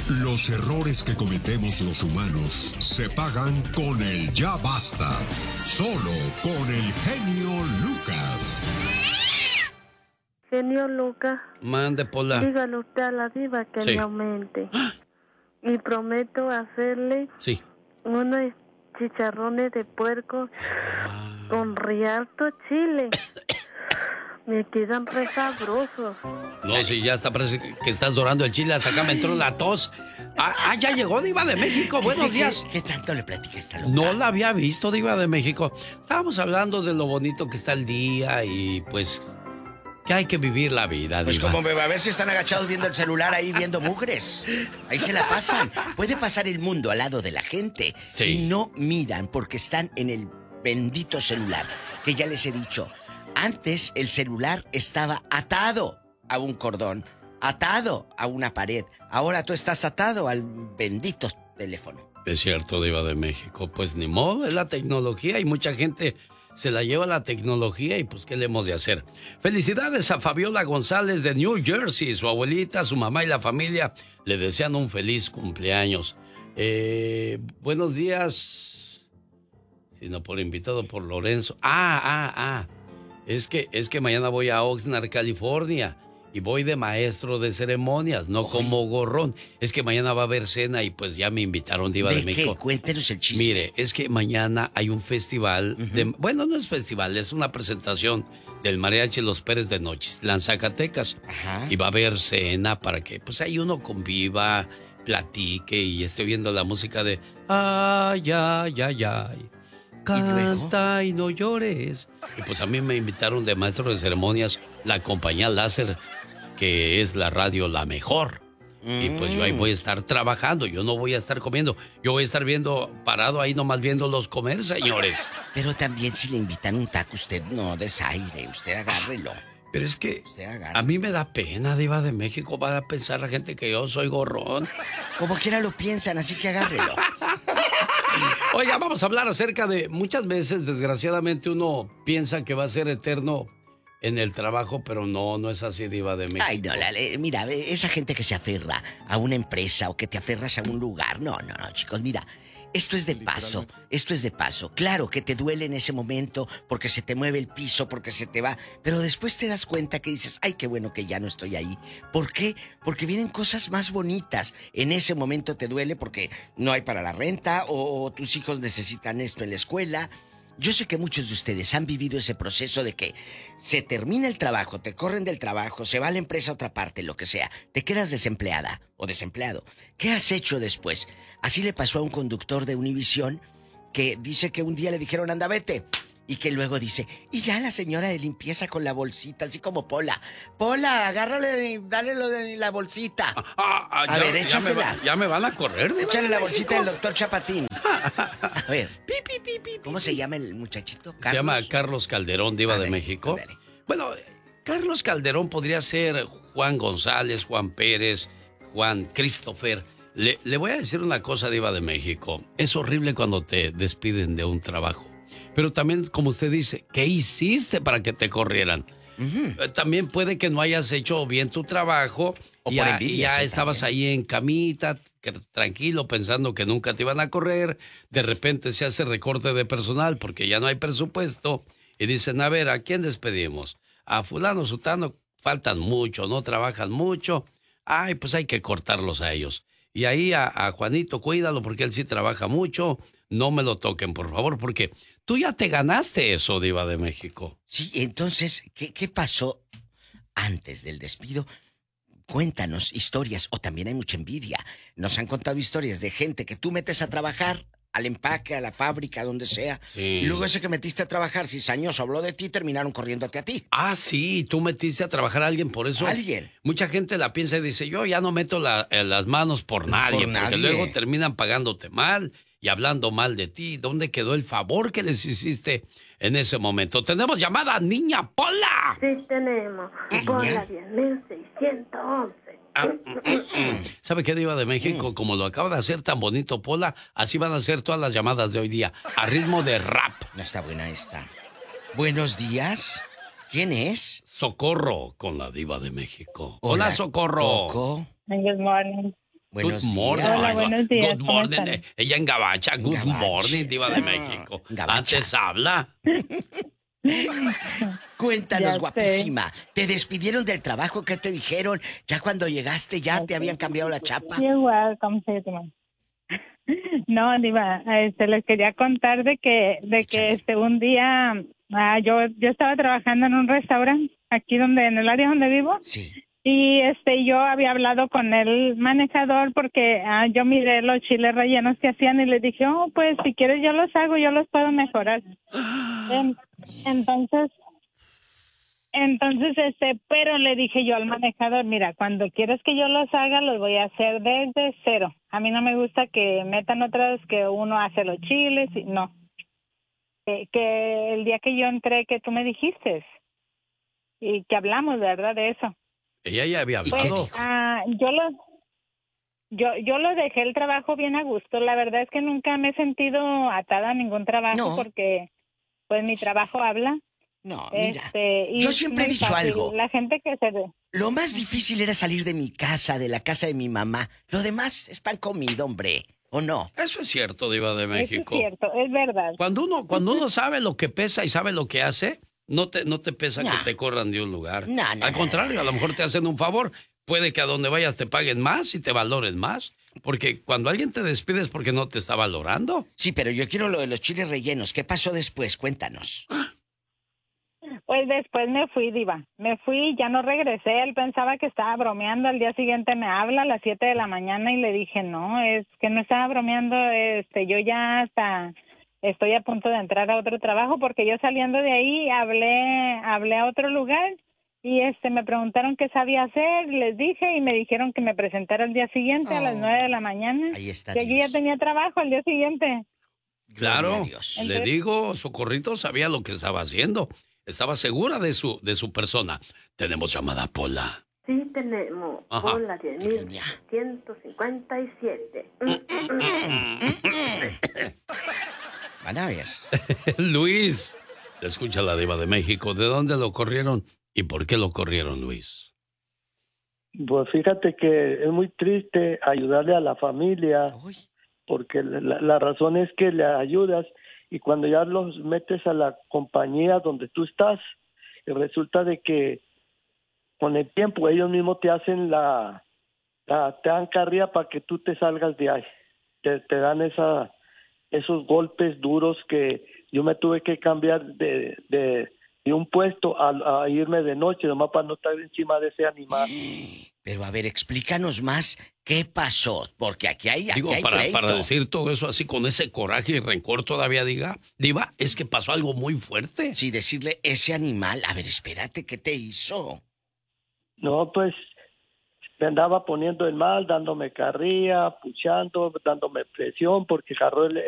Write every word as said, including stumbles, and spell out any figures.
Los errores que cometemos los humanos se pagan con el ya basta. Solo con el genio Lucas. Genio Lucas. Mande, Pola. Dígale usted a la diva que sí. me aumente. Y prometo hacerle sí. unos chicharrones de puerco ah. con rialto chile. Me quedan re sabrosos. No, si ya está, parece que estás dorando el chile. Hasta acá me entró la tos. Ah, ah ya llegó Diva de México. Buenos ¿Qué, días. ¿Qué, ¿Qué tanto le platica esta loca? No la había visto, Diva de México. Estábamos hablando de lo bonito que está el día y pues que hay que vivir la vida, Pues Diva. como me va a ver si están agachados viendo el celular ahí, viendo mugres. Ahí se la pasan. Puede pasar el mundo al lado de la gente sí. y no miran porque están en el bendito celular. Que ya les he dicho, antes el celular estaba atado a un cordón, atado a una pared. Ahora tú estás atado al bendito teléfono. Es cierto, Diva de México. Pues ni modo, es la tecnología y mucha gente se la lleva la tecnología y pues ¿qué le hemos de hacer? Felicidades a Fabiola González de New Jersey. Su abuelita, su mamá y la familia le desean un feliz cumpleaños. Eh, buenos días. Sino por invitado por Lorenzo. Ah, ah, ah. Es que, es que mañana voy a Oxnard, California. Y voy de maestro de ceremonias, no Oye. como gorrón. Es que mañana va a haber cena y pues ya me invitaron, Diva de, de México. ¿Qué? Cuéntenos el chisme. Mire, es que mañana hay un festival uh-huh. de... Bueno, no es festival, es una presentación del Mariachi Los Pérez de Nochistlán, Zacatecas. Ajá. Y va a haber cena para que pues ahí uno conviva, platique y esté oyendo la música de... Ay, ay, ay, ay. Canta ¿Y, y no llores. Y pues a mí me invitaron de maestro de ceremonias la compañía Láser, que es la radio La Mejor. Mm. Y pues yo ahí voy a estar trabajando, yo no voy a estar comiendo. Yo voy a estar viendo, parado ahí nomás viéndolos comer, señores. Pero también si le invitan un taco, usted no desaire, usted agárrelo. Pero es que a mí me da pena, Diva de México. Va a pensar la gente que yo soy gorrón. Como quiera lo piensan, así que agárrelo. Oiga, vamos a hablar acerca de... Muchas veces, desgraciadamente, uno piensa que va a ser eterno en el trabajo, pero no, no es así, Diva de México. Ay, no, la, mira, esa gente que se aferra a una empresa o que te aferras a un lugar. No, no, no, chicos, mira... Esto es de paso, esto es de paso. Claro que te duele en ese momento porque se te mueve el piso, porque se te va, pero después te das cuenta que dices, ay, qué bueno que ya no estoy ahí. ¿Por qué? Porque vienen cosas más bonitas. En ese momento te duele porque no hay para la renta o, o tus hijos necesitan esto en la escuela. Yo sé que muchos de ustedes han vivido ese proceso de que se termina el trabajo, te corren del trabajo, se va a la empresa a otra parte, lo que sea, te quedas desempleada o desempleado. ¿Qué has hecho después? Así le pasó a un conductor de Univisión que dice que un día le dijeron, anda, vete. Y que luego dice, y ya la señora de limpieza con la bolsita, así como Pola. Pola, agárrale, dale lo de la bolsita. Ah, ah, ah, a ya, ver, échasela. Ya me, ya me van a correr, Diva. Échale la bolsita del doctor Chapatín. A ver, pi, pi, pi, pi, ¿cómo se llama el muchachito? ¿Carlos? Se llama Carlos Calderón, Diva a de ver, México. Andale. Bueno, Carlos Calderón podría ser Juan González, Juan Pérez, Juan Christopher. Le, le voy a decir una cosa, Diva de México. Es horrible cuando te despiden de un trabajo. Pero también, como usted dice, ¿qué hiciste para que te corrieran? Uh-huh. También puede que no hayas hecho bien tu trabajo o y ya, por envidia, y ya estabas también ahí en camita, que, tranquilo, pensando que nunca te iban a correr. De repente se hace recorte de personal porque ya no hay presupuesto. Y dicen, a ver, ¿a quién despedimos? A fulano, sutano, faltan mucho, no trabajan mucho. Ay, pues hay que cortarlos a ellos. Y ahí a, a Juanito, cuídalo porque él sí trabaja mucho. No me lo toquen, por favor, porque tú ya te ganaste eso, Diva de México. Sí, entonces, ¿qué, qué pasó antes del despido? Cuéntanos historias, o también hay mucha envidia. Nos han contado historias de gente que tú metes a trabajar al empaque, a la fábrica, donde sea. Sí. Y luego ese que metiste a trabajar cizañoso habló de ti, terminaron corriéndote a ti. Ah, sí, tú metiste a trabajar a alguien, por eso. ¿Alguien? Mucha gente la piensa y dice, yo ya no meto la, eh, las manos por nadie, por porque nadie. Luego terminan pagándote mal y hablando mal de ti. ¿Dónde quedó el favor que les hiciste en ese momento? ¿Tenemos llamada, niña Pola? Sí, tenemos. Pola diez mil seiscientos once. Ah, mm, mm. ¿Sabe qué, Diva de México? Mm. Como lo acaba de hacer tan bonito Pola, así van a ser todas las llamadas de hoy día, a ritmo de rap. No está buena esta. Buenos días. ¿Quién es? Socorro, con la Diva de México. Hola, Hola Socorro. Coco. Good morning. Buenos good morning. días. Hola, buenos días. Good ¿Cómo morning. están? Ella en Gabacha. En Good Gabacha. morning, diva de México. Gabacha. Antes habla. Cuéntanos, Ya guapísima. ¿Te despidieron del trabajo? ¿Qué te dijeron? Ya cuando llegaste, ya te habían cambiado la chapa. You're welcome, Sidman. No, Diva, este, les quería contar de que, de que Échale. este, un día, ah, yo, yo estaba trabajando en un restaurante, aquí donde, en el área donde vivo, Sí. y este, yo había hablado con el manejador porque ah, yo miré los chiles rellenos que hacían y le dije, oh, pues si quieres yo los hago, yo los puedo mejorar. En- entonces, entonces, este, pero le dije yo al manejador, mira, cuando quieres que yo los haga, los voy a hacer desde cero. A mí no me gusta que metan otras que uno hace los chiles, y no. Que, que el día que yo entré, que tú me dijiste, y que hablamos, ¿verdad?, de eso. Ella ya había ¿Y qué hablado. dijo? Ah, yo lo, yo, yo lo dejé el trabajo bien a gusto. La verdad es que nunca me he sentido atada a ningún trabajo No. porque, pues, mi trabajo habla. No, mira. Este, y yo es siempre he muy dicho fácil. algo. La gente que se ve. Lo más difícil era salir de mi casa, de la casa de mi mamá. Lo demás es pan comido, hombre. ¿O no? Eso es cierto, diva de Eso México. es cierto, es verdad. Cuando uno, cuando uno sabe lo que pesa y sabe lo que hace, no te, no te pesa No. que te corran de un lugar. No, no, Al no, contrario, no, a lo mejor te hacen un favor. Puede que a donde vayas te paguen más y te valoren más. Porque cuando alguien te despide es porque no te está valorando. Sí, pero yo quiero lo de los chiles rellenos. ¿Qué pasó después? Cuéntanos. Pues después me fui, Diva. Me fui, ya no regresé. Él pensaba que estaba bromeando. Al día siguiente me habla a las siete de la mañana y le dije, no, es que no estaba bromeando. Este, yo ya hasta estoy a punto de entrar a otro trabajo porque yo saliendo de ahí hablé, hablé a otro lugar y este me preguntaron qué sabía hacer. Les dije y me dijeron que me presentara al día siguiente Oh. a las nueve de la mañana. Ahí está Que yo Dios. ya tenía trabajo al día siguiente. Claro, Gloria a Dios. le Entonces- digo, Socorrito sabía lo que estaba haciendo. Estaba segura de su, de su persona. Tenemos llamada, Pola. Sí tenemos. Ajá. Hola, diez mil setecientos cincuenta y siete. Van a ver. Luis, escucha la diva de México. ¿De dónde lo corrieron y por qué lo corrieron, Luis? Pues fíjate que es muy triste ayudarle a la familia, Uy. porque la, la razón es que le ayudas y cuando ya los metes a la compañía donde tú estás, y resulta de que con el tiempo ellos mismos te hacen la, la te dan carrilla para que tú te salgas de ahí, te, te dan esa esos golpes duros que yo me tuve que cambiar de, de, de un puesto a, a irme de noche, nomás para no estar encima de ese animal. Pero a ver, explícanos más qué pasó, porque aquí hay, aquí Digo, hay para, pleito. para decir todo eso así con ese coraje y rencor todavía, diga, diva, es que pasó algo muy fuerte. Sí, decirle ese animal, a ver, espérate, ¿qué te hizo? No, pues me andaba poniendo el mal, dándome carrilla, puchando, dándome presión, porque agarró el,